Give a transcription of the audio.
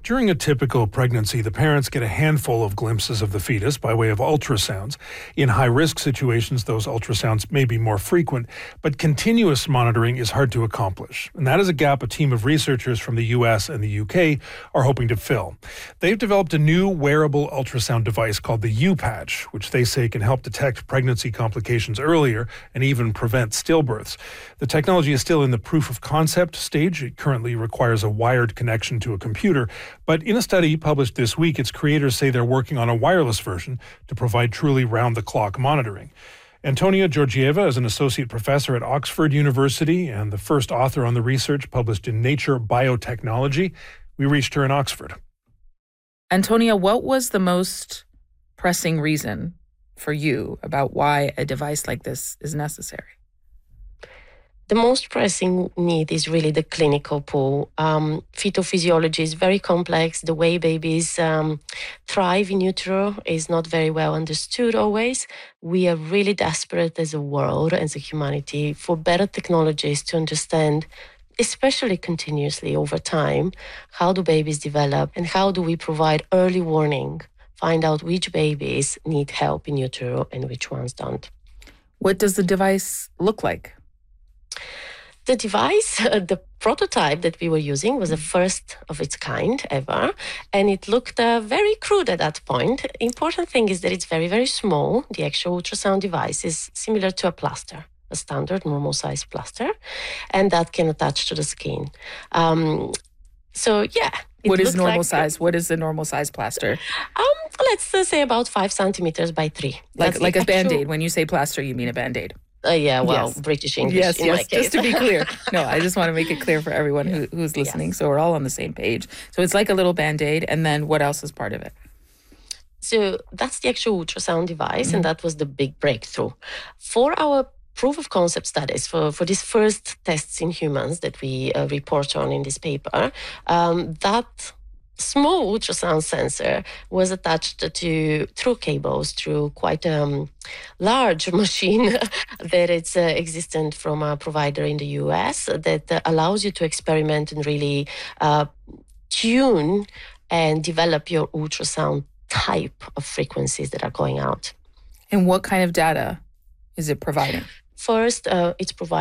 During a typical pregnancy, the parents get a handful of glimpses of the fetus by way of ultrasounds. In high-risk situations, those ultrasounds may be more frequent, but continuous monitoring is hard to accomplish. And that is a gap a team of researchers from the US and the UK are hoping to fill. They've developed a new wearable ultrasound device called the U-Patch, which they say can help detect pregnancy complications earlier and even prevent stillbirths. The technology is still in the proof of concept stage. It currently requires a wired connection to a computer. But in a study published this week, its creators say they're working on a wireless version to provide truly round-the-clock monitoring. Antonia Georgieva is an associate professor at Oxford University and the first author on the research published in Nature Biotechnology. We reached her in Oxford. Antonia, what was the most pressing reason for you about why a device like this is necessary? The most pressing need is really the clinical pull. Fetal physiology is very complex. The way babies thrive in utero is not very well understood always. We are really desperate as a world, as a humanity, for better technologies to understand, especially continuously over time, how do babies develop and how do we provide early warning, find out which babies need help in utero and which ones don't. What does the device look like? The device, the prototype that we were using was the first of its kind ever, and it looked very crude at that point. Important thing is that it's very, very small. The actual ultrasound device is similar to a plaster, a standard normal size plaster, and that can attach to the skin. What is normal size? What is the normal size plaster? Let's say about 5 centimeters by 3. Like a Band-Aid. When you say plaster, you mean a Band-Aid. Yes. British English in my case. Just to be clear. No, I just want to make it clear for everyone who's listening, so we're all on the same page. So it's like a little Band-Aid, and then what else is part of it? So that's the actual ultrasound device, and that was the big breakthrough. For our proof of concept studies, for these first tests in humans that we report on in this paper, that small ultrasound sensor was attached through cables through quite a large machine that is existent from a provider in the US that allows you to experiment and really tune and develop your ultrasound type of frequencies that are going out. And what kind of data is it providing? First, it's providing